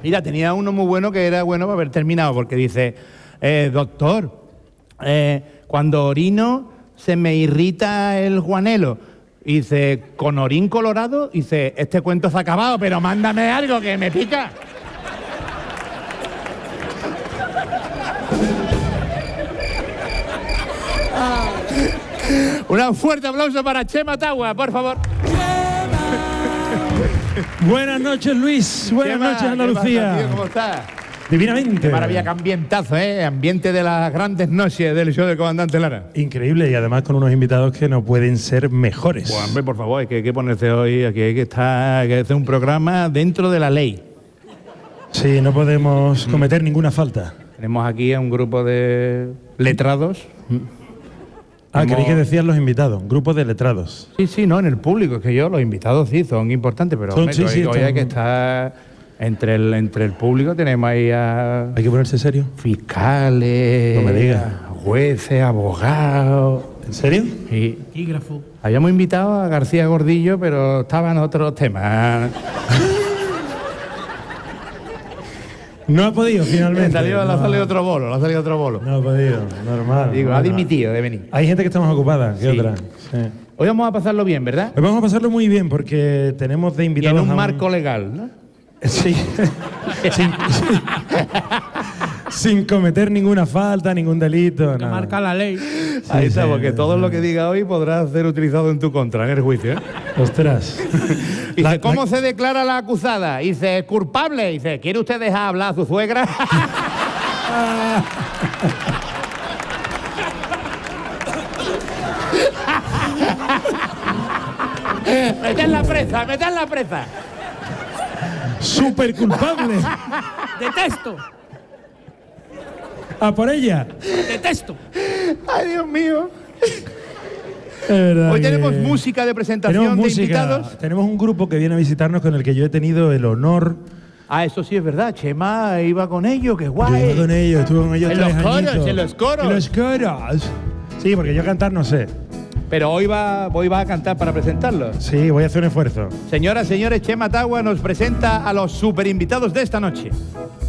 Mira, tenía uno muy bueno que era bueno para haber terminado, porque dice, doctor, cuando orino se me irrita el guanelo. Y dice, con orín colorado, dice, este cuento se ha acabado, pero mándame algo que me pica. Un fuerte aplauso para Chema Tagua, por favor. Buenas noches, Luis. Buenas noches, Andalucía. ¿Qué pasa, tío? ¿Cómo estás? Divinamente. Qué maravilla, qué ambientazo, ¿eh? Ambiente de las grandes noches del show del comandante Lara. Increíble, y además con unos invitados que no pueden ser mejores. Pues hombre, por favor, hay que ponerse hoy, aquí hay que hacer un programa dentro de la ley. Sí, no podemos cometer ninguna falta. Tenemos aquí a un grupo de letrados. Creí que decían los invitados, un grupo de letrados. Sí, no, en el público, es que los invitados sí son importantes, pero hombre, hoy hay que estar entre el público, tenemos ahí a... Hay que ponerse serio. Fiscales, no me digas, jueces, abogados. ¿En serio? Sí. Habíamos invitado a García Gordillo, pero estaban otros temas. No ha podido, finalmente. Le ha salido otro bolo. No ha podido, normal. Digo, ha dimitido de venir. Hay gente que está más ocupada que otra. Sí. Hoy vamos a pasarlo bien, ¿verdad? Hoy vamos a pasarlo muy bien porque tenemos de invitados... Y en un marco legal, ¿no? Sí. sin cometer ninguna falta, ningún delito. Que marca la ley. Ahí está, porque todo lo que diga hoy podrá ser utilizado en tu contra, en el juicio, ¿eh? Ostras. Dice, ¿cómo se declara la acusada? Dice, culpable. Dice, ¿quiere usted dejar hablar a su suegra? ¡Metad la presa! ¡Súper culpable! ¡Detesto! ¡A por ella! ¡Detesto! ¡Ay, Dios mío! Hoy tenemos música de presentación de invitados. Tenemos un grupo que viene a visitarnos con el que yo he tenido el honor. Ah, eso sí es verdad. Chema iba con ellos, qué guay. Yo iba con ellos, estuve con ellos en 3 los coros, añitos. en los coros. En los coros. Sí, porque yo cantar no sé. Pero hoy va a cantar para presentarlo. Sí, voy a hacer un esfuerzo. Señoras, señores, Chema Tagua nos presenta a los super invitados de esta noche.